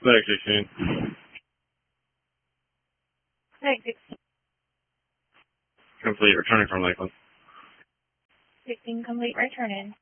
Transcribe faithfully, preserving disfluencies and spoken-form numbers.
Medic sixteen. Medic sixteen. Complete, returning from Lakeland. sixteen complete, returning.